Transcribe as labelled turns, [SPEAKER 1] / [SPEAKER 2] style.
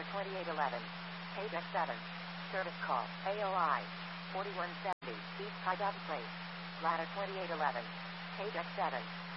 [SPEAKER 1] 2811. Page X7. Service call. AOI. 4170. East High Dove Place. Ladder 2811. Page X7.